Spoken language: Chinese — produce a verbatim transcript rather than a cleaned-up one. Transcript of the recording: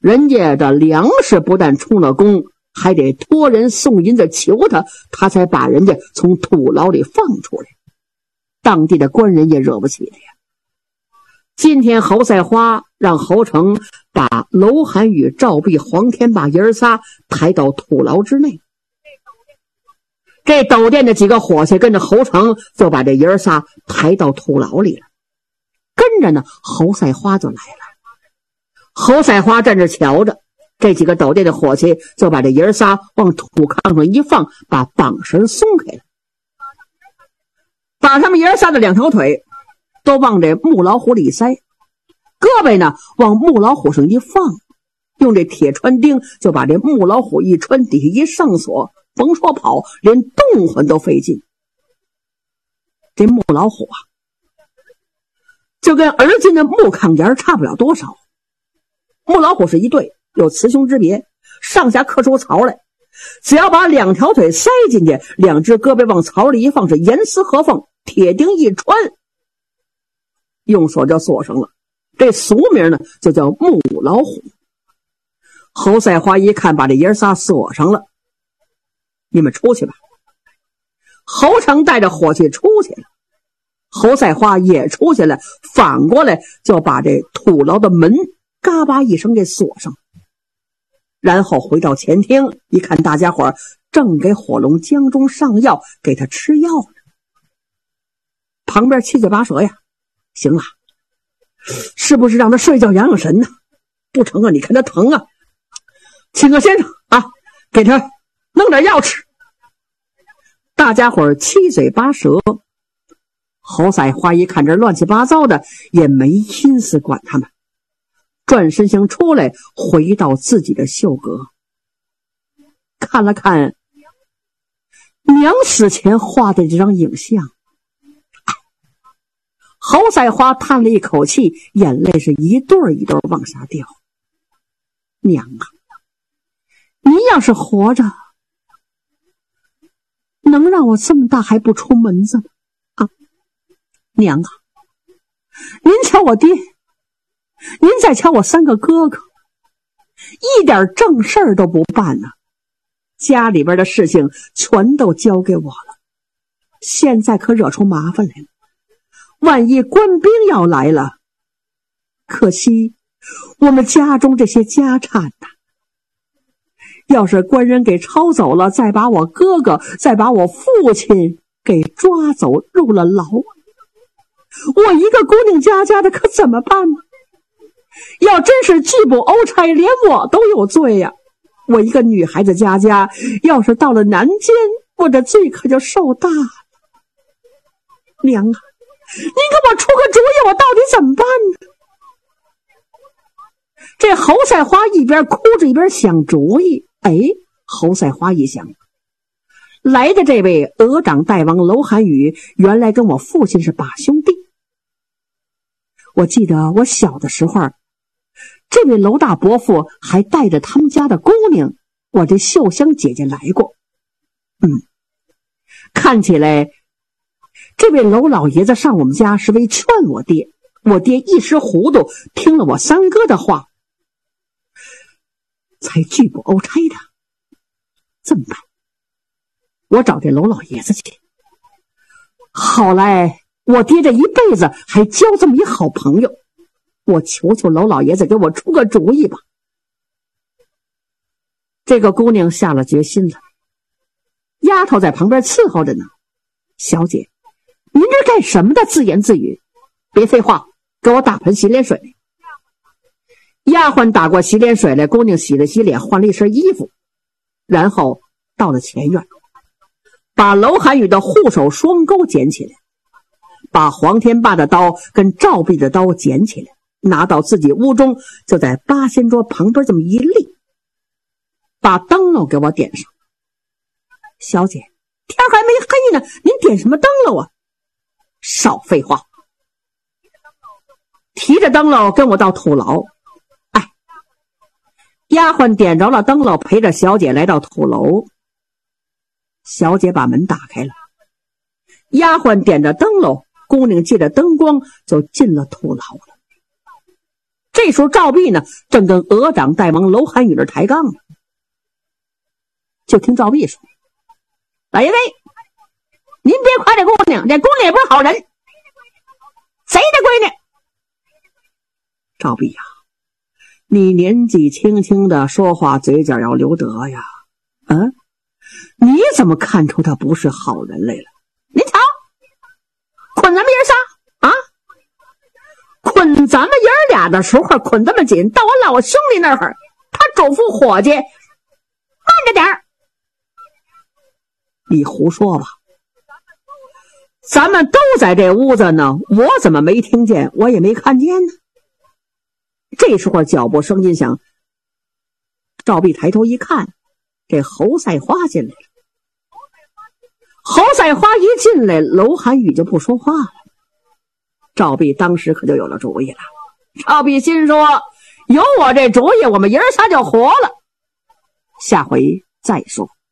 人家的粮食不但充了公，还得托人送银子求他，他才把人家从土牢里放出来。当地的官人也惹不起了呀。今天侯赛花让侯成把楼寒雨、赵壁、黄天霸爷儿仨抬到土牢之内。这斗店的几个伙计跟着侯成就把这爷儿仨抬到土牢里了。跟着呢，侯赛花就来了。侯赛花站着瞧着，这几个斗店的伙计就把这爷儿仨往土炕上一放，把绑绳松开了，把他们爷儿仨的两条腿都往这木老虎里塞，胳膊呢往木老虎上一放，用这铁穿钉就把这木老虎一穿，底下一上锁，甭说跑，连动唤都费劲。这木老虎啊，就跟而今的木炕沿差不了多少。木老虎是一对，有雌雄之别，上下刻出槽来，只要把两条腿塞进去，两只胳膊往槽里一放，是严丝合缝，铁钉一穿，用锁就锁上了。这俗名呢就叫木老虎。侯赛花一看把这爷仨锁上了，你们出去吧。侯成带着伙计出去了，侯赛花也出去了，反过来就把这土牢的门嘎巴一声给锁上。然后回到前厅，一看大家伙正给火龙江中上药，给他吃药呢。旁边七嘴八舌呀，行了，是不是让他睡觉养养神呢？不成啊，你看他疼啊，请个先生啊，给他弄点药吃。大家伙七嘴八舌，侯赛花一看这乱七八糟的，也没心思管他们，转身想出来，回到自己的绣阁，看了看娘死前画的这张影像，侯赛花叹了一口气，眼泪是一对一对往下掉。娘啊，你要是活着，能让我这么大还不出门子吗？啊，娘啊，您瞧我爹，您再瞧我三个哥哥，一点正事儿都不办呢，家里边的事情全都交给我了，现在可惹出麻烦来了。万一官兵要来了，可惜我们家中这些家产呐，要是官人给抄走了，再把我哥哥再把我父亲给抓走入了牢，我一个姑娘家家的可怎么办呢？要真是拒不欧差，连我都有罪呀！我一个女孩子家家，要是到了南监，我这罪可就受大了。娘啊，您给我出个主意，我到底怎么办呢？这侯赛花一边哭着一边想主意。哎，侯赛花一想，来的这位鹅掌大王楼寒雨，原来跟我父亲是把兄弟。我记得我小的时候，这位楼大伯父还带着他们家的姑娘，我这秀香姐姐来过。嗯，看起来这位楼老爷子上我们家是为劝我爹，我爹一时糊涂，听了我三哥的话，才拒不欧差的。怎么办？我找这楼老爷子去。好来，我爹这一辈子还交这么一好朋友，我求求楼老爷子给我出个主意吧。这个姑娘下了决心了，丫头在旁边伺候着呢。小姐，您这干什么的？自言自语，别废话，给我打盆洗脸水来。丫鬟打过洗脸水来，姑娘洗了洗脸，换了一身衣服，然后到了前院，把楼寒雨的护手双钩捡起来，把黄天霸的刀跟赵壁的刀捡起来，拿到自己屋中，就在八仙桌旁边这么一立，把灯笼给我点上。小姐，天还没黑呢，您点什么灯笼啊？少废话，提着灯笼跟我到土牢。哎，丫鬟点着了灯笼，陪着小姐来到土楼。小姐把门打开了，丫鬟点着灯笼，姑娘借着灯光就进了土牢了。这这时候赵壁呢，正跟额长大王楼寒雨这抬杠呢。就听赵壁说：“老爷子，您别夸这姑娘，这姑娘也不是好人。谁的闺女？”赵壁呀，你年纪轻轻的，说话嘴角要留德呀。嗯，你怎么看出她不是好人来了？您瞧，捆咱们爷仨啊，捆咱们爷俩的时候捆这么紧，到我老兄弟那儿，他嘱咐伙计慢着点儿。你胡说吧，咱们都在这屋子呢，我怎么没听见，我也没看见呢？这时候脚步声音响，赵壁抬头一看，这侯赛花进来了。侯赛花一进来，楼寒雨就不说话了。赵壁当时可就有了主意了。赵壁心说，有我这主意，我们爷儿仨就活了。下回再说。